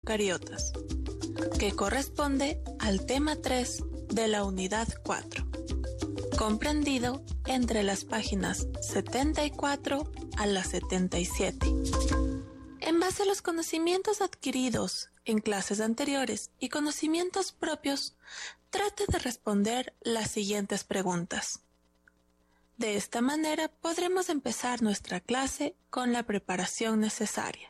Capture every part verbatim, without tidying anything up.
eucariotas, que corresponde al tema tres de la unidad cuatro, comprendido entre las páginas setenta y cuatro a la setenta y siete. En base a los conocimientos adquiridos en clases anteriores y conocimientos propios, trate de responder las siguientes preguntas. De esta manera podremos empezar nuestra clase con la preparación necesaria.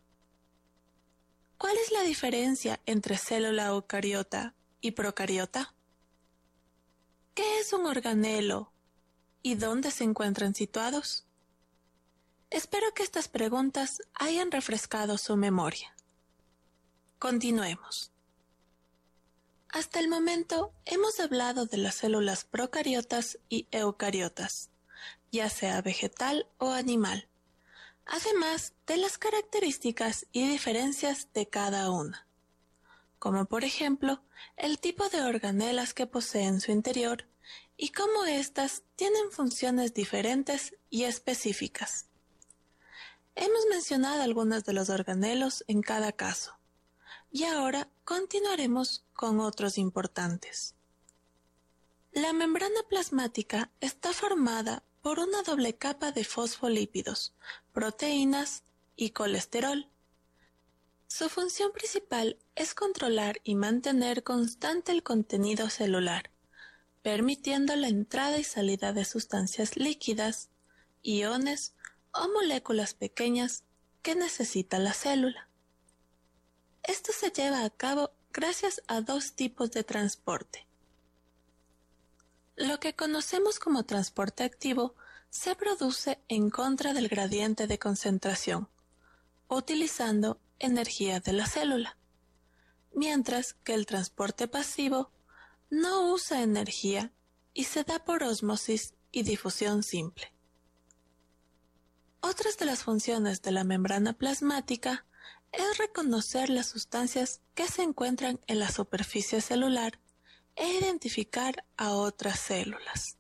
¿Cuál es la diferencia entre célula eucariota y procariota? ¿Qué es un organelo y dónde se encuentran situados? Espero que estas preguntas hayan refrescado su memoria. Continuemos. Hasta el momento hemos hablado de las células procariotas y eucariotas, ya sea vegetal o animal, además de las características y diferencias de cada una, como por ejemplo el tipo de organelas que posee en su interior y cómo éstas tienen funciones diferentes y específicas. Hemos mencionado algunos de los organelos en cada caso, y ahora continuaremos con otros importantes. La membrana plasmática está formada por una doble capa de fosfolípidos, proteínas y colesterol. Su función principal es controlar y mantener constante el contenido celular, permitiendo la entrada y salida de sustancias líquidas, iones o moléculas pequeñas que necesita la célula. Esto se lleva a cabo gracias a dos tipos de transporte. Lo que conocemos como transporte activo se produce en contra del gradiente de concentración, utilizando energía de la célula, mientras que el transporte pasivo no usa energía y se da por ósmosis y difusión simple. Otras de las funciones de la membrana plasmática es reconocer las sustancias que se encuentran en la superficie celular e identificar a otras células.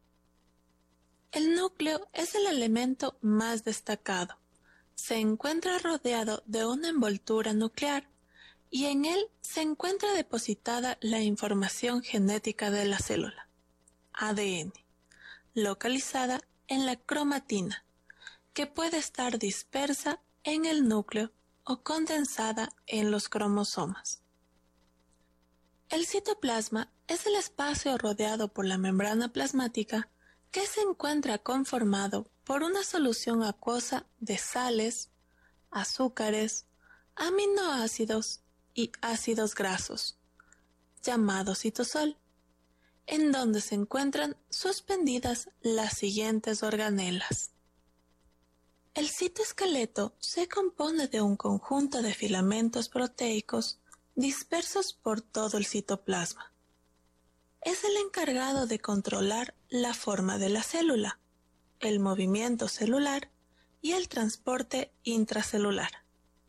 El núcleo es el elemento más destacado. Se encuentra rodeado de una envoltura nuclear y en él se encuentra depositada la información genética de la célula, A D N, localizada en la cromatina, que puede estar dispersa en el núcleo o condensada en los cromosomas. El citoplasma es el espacio rodeado por la membrana plasmática que se encuentra conformado por una solución acuosa de sales, azúcares, aminoácidos y ácidos grasos, llamado citosol, en donde se encuentran suspendidas las siguientes organelas. El citoesqueleto se compone de un conjunto de filamentos proteicos dispersos por todo el citoplasma. Es el encargado de controlar la forma de la célula, el movimiento celular y el transporte intracelular.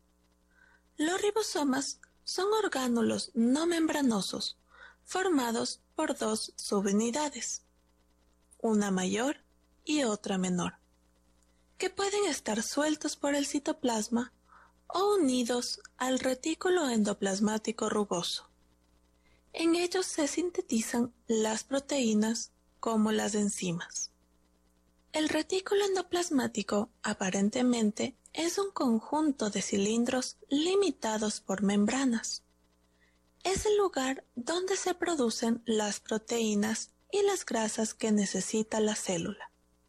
Los ribosomas son orgánulos no membranosos formados por dos subunidades, una mayor y otra menor, que pueden estar sueltos por el citoplasma o unidos al retículo endoplasmático rugoso. En ellos se sintetizan las proteínas como las enzimas. El retículo endoplasmático aparentemente es un conjunto de cilindros limitados por membranas. Es el lugar donde se producen las proteínas y las grasas que necesita la célula.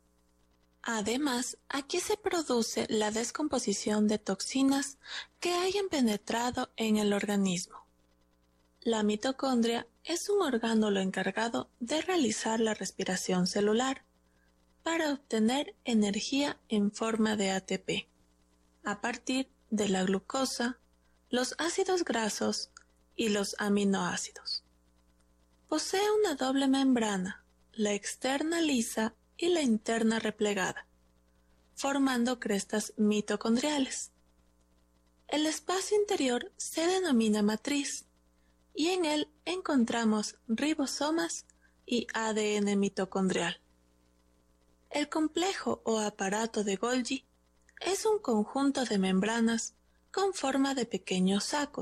Además, aquí se produce la descomposición de toxinas que hayan penetrado en el organismo. La mitocondria es un orgánulo encargado de realizar la respiración celular para obtener energía en forma de A T P, a partir de la glucosa, los ácidos grasos y los aminoácidos. Posee una doble membrana, la externa lisa y la interna replegada, formando crestas mitocondriales. El espacio interior se denomina matriz y en él encontramos ribosomas y A D N mitocondrial. El complejo o aparato de Golgi es un conjunto de membranas con forma de pequeños sacos